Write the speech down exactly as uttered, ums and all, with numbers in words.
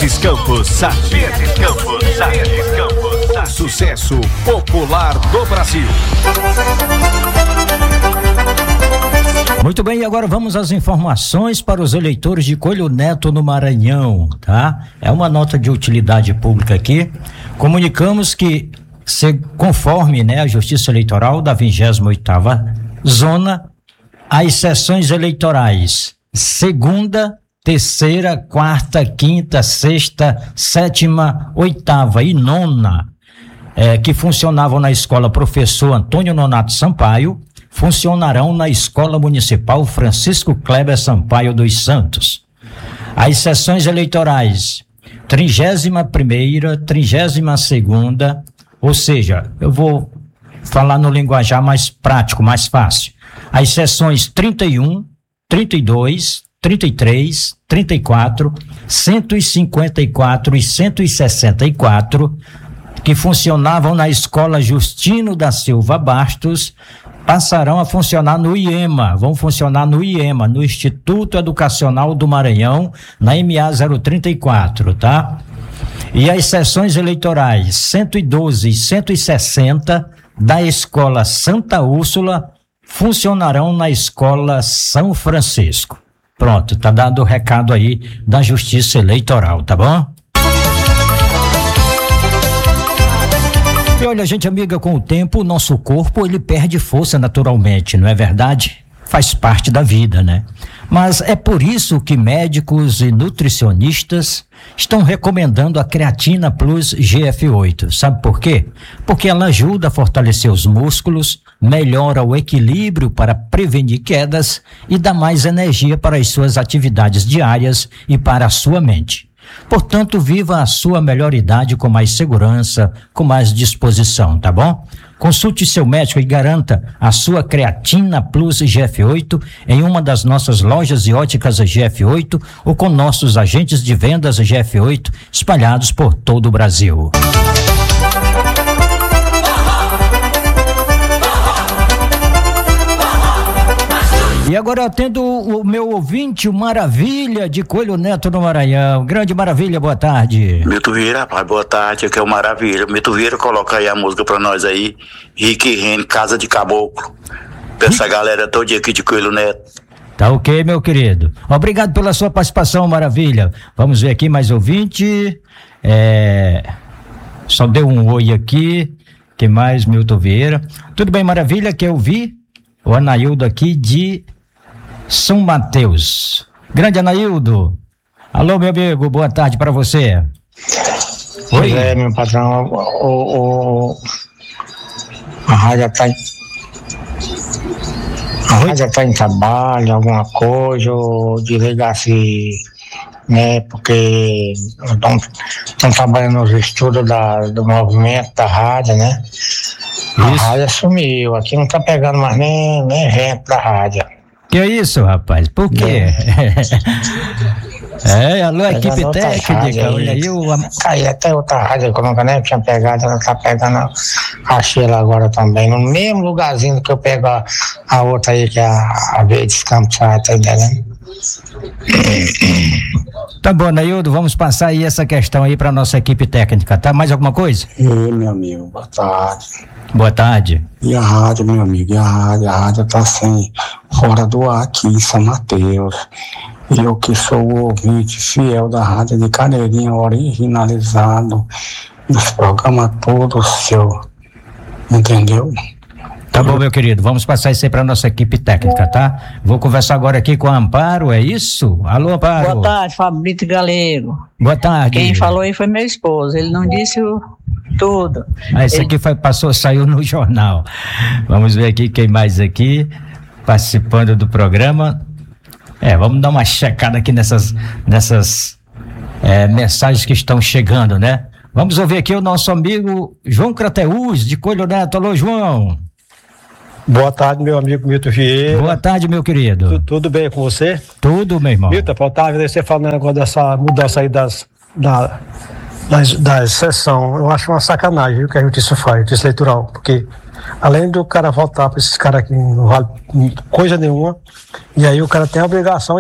Sargentes Campos, Sargentes Campos, Sargentes Campos, o sucesso popular do Brasil. Muito bem, e agora vamos às informações para os eleitores de Coelho Neto no Maranhão, tá? É uma nota de utilidade pública aqui. Comunicamos que, se, conforme, né, a Justiça Eleitoral da vigésima oitava Zona, as sessões eleitorais segunda, terceira, quarta, quinta, sexta, sétima, oitava e nona, é, que funcionavam na escola Professor Antônio Nonato Sampaio, funcionarão na Escola Municipal Francisco Kleber Sampaio dos Santos. As sessões eleitorais trigésima primeira, trigésima segunda, ou seja, eu vou falar no linguajar mais prático, mais fácil. As sessões trinta e um, trinta e dois, trinta e três, trinta e quatro, cento e cinquenta e quatro e cento e sessenta e quatro, que funcionavam na Escola Justino da Silva Bastos, passarão a funcionar no I E M A, vão funcionar no I E M A, no Instituto Educacional do Maranhão, na M A zero trinta e quatro, tá? E as sessões eleitorais cento e doze e cento e sessenta da Escola Santa Úrsula funcionarão na Escola São Francisco. Pronto, tá dado o recado aí da Justiça Eleitoral, tá bom? E olha, gente amiga, com o tempo, o nosso corpo, ele perde força naturalmente, não é verdade? Faz parte da vida, né? Mas é por isso que médicos e nutricionistas estão recomendando a Creatina Plus G F oito. Sabe por quê? Porque ela ajuda a fortalecer os músculos, melhora o equilíbrio para prevenir quedas e dá mais energia para as suas atividades diárias e para a sua mente. Portanto, viva a sua melhor idade com mais segurança, com mais disposição, tá bom? Consulte seu médico e garanta a sua Creatina Plus G F oito em uma das nossas lojas e óticas G F oito ou com nossos agentes de vendas G F oito espalhados por todo o Brasil. E agora eu atendo o meu ouvinte, o Maravilha de Coelho Neto no Maranhão. Grande Maravilha, boa tarde. Milton Vieira, rapaz, boa tarde, aqui é o Maravilha. Milton Vieira, coloca aí a música pra nós aí, Rick Rene, Casa de Caboclo, pra essa galera toda aqui de Coelho Neto. Tá ok, meu querido. Obrigado pela sua participação, Maravilha. Vamos ver aqui mais ouvinte. É... Só deu um oi aqui. Que mais, Milton Vieira? Tudo bem, Maravilha, que eu vi o Anaildo aqui de São Mateus. Grande Anaildo. Alô, meu amigo, boa tarde para você. Pois é, meu patrão, o, o, a rádio tá em, a rádio tá em trabalho, alguma coisa, ou desligar-se, né, porque estão trabalhando nos estudos da, do movimento da rádio, né? A isso. Rádio sumiu, aqui não tá pegando mais nem, nem gente da rádio. Que é isso, rapaz? Por quê? É, é alô, a equipe técnica, olha aí o... Caiu até outra rádio que eu nunca nem tinha pegado, ela tá pegando a Sheila agora também, no mesmo lugarzinho que eu pego a, a outra aí, que é a, a Verdes Campos, tá entendendo? Tá bom, Naildo, vamos passar aí essa questão aí pra nossa equipe técnica, tá? Mais alguma coisa? E meu amigo, boa tarde. Boa tarde. E a rádio, meu amigo, e a rádio, a rádio tá sem, fora do ar aqui em São Mateus. E eu que sou o ouvinte fiel da rádio de Cadeirinha, originalizado, dos programas todos seu, entendeu? Tá bom, meu querido, vamos passar isso aí pra nossa equipe técnica, tá? Vou conversar agora aqui com a Amparo, é isso? Alô, Amparo. Boa tarde, Fabrício Galego. Boa tarde. Quem falou aí foi meu esposo, ele não disse o, tudo. Ah, esse ele... aqui foi, passou, saiu no jornal. Vamos ver aqui quem mais aqui, participando do programa. É, vamos dar uma checada aqui nessas, nessas é, mensagens que estão chegando, né? Vamos ouvir aqui o nosso amigo João Crateús, de Coelho Neto. Alô, João. Boa tarde, meu amigo Milton Vieira. Boa tarde, meu querido. Tu, tudo bem com você? Tudo, meu irmão. Milton, faltava você falando agora dessa mudança aí das, da, das, das sessão. Eu acho uma sacanagem o que a justiça faz, a justiça eleitoral, porque além do cara votar para esses caras aqui não vale coisa nenhuma, e aí o cara tem a obrigação